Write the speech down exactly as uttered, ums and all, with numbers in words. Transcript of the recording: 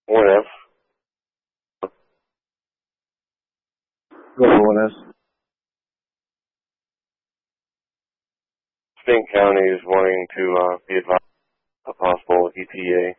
One F. Go for one S. Spink County is wanting to uh, be advised of a possible E T A